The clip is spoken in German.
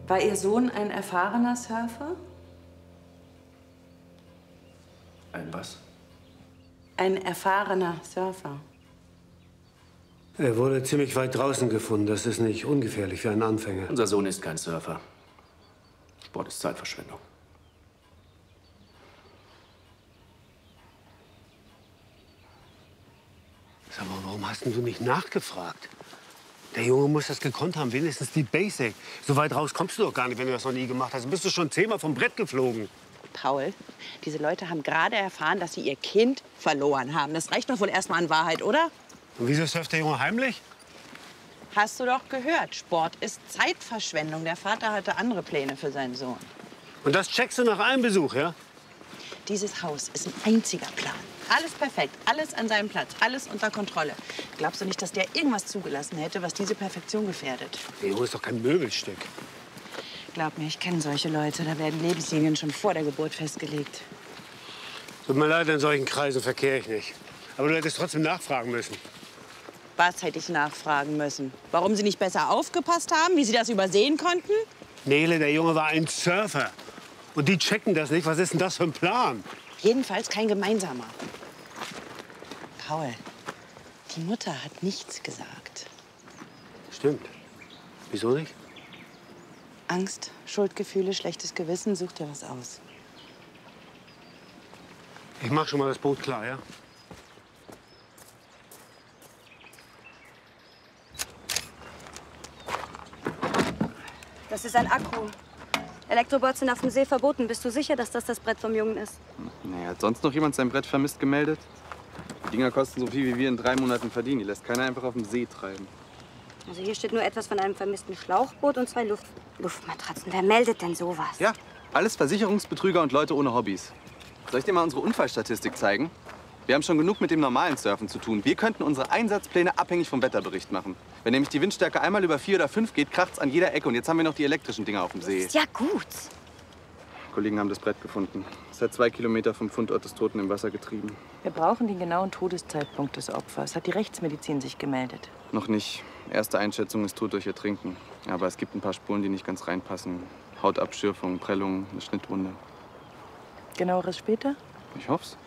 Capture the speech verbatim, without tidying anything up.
War Ihr Sohn ein erfahrener Surfer? Ein was? Ein erfahrener Surfer. Er wurde ziemlich weit draußen gefunden. Das ist nicht ungefährlich für einen Anfänger. Unser Sohn ist kein Surfer. Sport ist Zeitverschwendung. Sag mal, warum hast denn du nicht nachgefragt? Der Junge muss das gekonnt haben, wenigstens die Basic. So weit raus kommst du doch gar nicht, wenn du das noch nie gemacht hast. Dann bist du schon zehnmal vom Brett geflogen. Paul, diese Leute haben gerade erfahren, dass sie ihr Kind verloren haben. Das reicht doch wohl erstmal an Wahrheit, oder? Und wieso surft der Junge heimlich? Hast du doch gehört, Sport ist Zeitverschwendung. Der Vater hatte andere Pläne für seinen Sohn. Und das checkst du nach einem Besuch, ja? Dieses Haus ist ein einziger Plan. Alles perfekt, alles an seinem Platz, alles unter Kontrolle. Glaubst du nicht, dass der irgendwas zugelassen hätte, was diese Perfektion gefährdet? Der Junge ist doch kein Möbelstück. Glaub mir, ich kenne solche Leute. Da werden Lebenslinien schon vor der Geburt festgelegt. Tut mir leid, in solchen Kreisen verkehre ich nicht. Aber du hättest trotzdem nachfragen müssen. Was hätte ich nachfragen müssen? Warum Sie nicht besser aufgepasst haben, wie Sie das übersehen konnten? Nele, der Junge war ein Surfer. Und die checken das nicht. Was ist denn das für ein Plan? Jedenfalls kein gemeinsamer. Paul, die Mutter hat nichts gesagt. Stimmt. Wieso nicht? Angst, Schuldgefühle, schlechtes Gewissen, such dir was aus. Ich mach schon mal das Boot klar, ja? Das ist ein Akku. Elektroboards sind auf dem See verboten. Bist du sicher, dass das das Brett vom Jungen ist? Naja, hat sonst noch jemand sein Brett vermisst gemeldet? Die Dinger kosten so viel, wie wir in drei Monaten verdienen. Die lässt keiner einfach auf dem See treiben. Also hier steht nur etwas von einem vermissten Schlauchboot und zwei Luft Luftmatratzen. Wer meldet denn sowas? Ja, alles Versicherungsbetrüger und Leute ohne Hobbys. Soll ich dir mal unsere Unfallstatistik zeigen? Wir haben schon genug mit dem normalen Surfen zu tun. Wir könnten unsere Einsatzpläne abhängig vom Wetterbericht machen. Wenn nämlich die Windstärke einmal über vier oder fünf geht, kracht's an jeder Ecke. Und jetzt haben wir noch die elektrischen Dinger auf dem See. Ist ja gut. Die Kollegen haben das Brett gefunden. Es hat zwei Kilometer vom Fundort des Toten im Wasser getrieben. Wir brauchen den genauen Todeszeitpunkt des Opfers. Hat die Rechtsmedizin sich gemeldet? Noch nicht. Erste Einschätzung ist Tod durch Ertrinken. Aber es gibt ein paar Spuren, die nicht ganz reinpassen. Hautabschürfung, Prellung, eine Schnittwunde. Genaueres später? Ich hoff's.